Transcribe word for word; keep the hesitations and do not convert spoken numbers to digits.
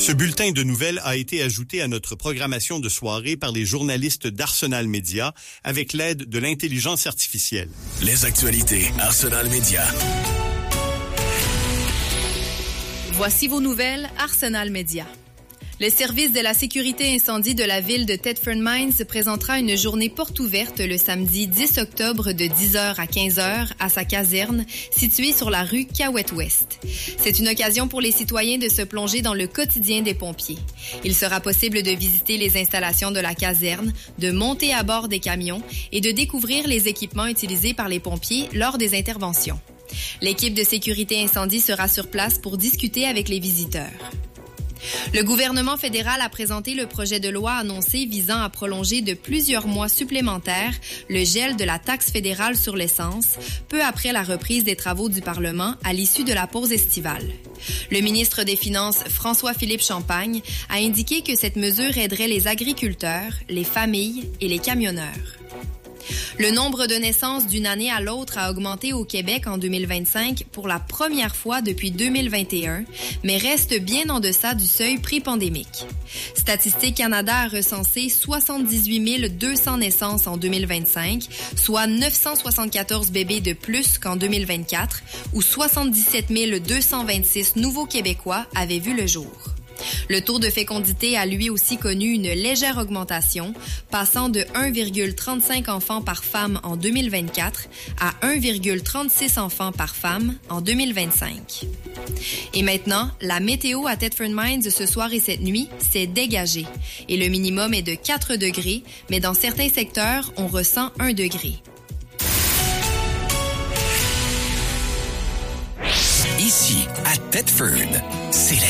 Ce bulletin de nouvelles a été ajouté à notre programmation de soirée par les journalistes d'Arsenal Media avec l'aide de l'intelligence artificielle. Les actualités Arsenal Media. Voici vos nouvelles Arsenal Media. Le service de la sécurité incendie de la ville de Thetford Mines présentera une journée porte ouverte le samedi dix octobre de dix heures à quinze heures à sa caserne située sur la rue Cahouette-Ouest. C'est une occasion pour les citoyens de se plonger dans le quotidien des pompiers. Il sera possible de visiter les installations de la caserne, de monter à bord des camions et de découvrir les équipements utilisés par les pompiers lors des interventions. L'équipe de sécurité incendie sera sur place pour discuter avec les visiteurs. Le gouvernement fédéral a présenté le projet de loi annoncé visant à prolonger de plusieurs mois supplémentaires le gel de la taxe fédérale sur l'essence, peu après la reprise des travaux du Parlement à l'issue de la pause estivale. Le ministre des Finances, François-Philippe Champagne, a indiqué que cette mesure aiderait les agriculteurs, les familles et les camionneurs. Le nombre de naissances d'une année à l'autre a augmenté au Québec en deux mille vingt-cinq pour la première fois depuis deux mille vingt et un, mais reste bien en deçà du seuil pré-pandémique. Statistique Canada a recensé soixante-dix-huit mille deux cents naissances en deux mille vingt-cinq, soit neuf cent soixante-quatorze bébés de plus qu'en deux mille vingt-quatre, où soixante-dix-sept mille deux cent vingt-six nouveaux Québécois avaient vu le jour. Le taux de fécondité a lui aussi connu une légère augmentation, passant de un virgule trente-cinq enfants par femme en deux mille vingt-quatre à un virgule trente-six enfants par femme en deux mille vingt-cinq. Et maintenant, la météo à Thetford Mines ce soir et cette nuit s'est dégagée. Et le minimum est de quatre degrés, mais dans certains secteurs, on ressent un degré. Ici, à Thetford, c'est la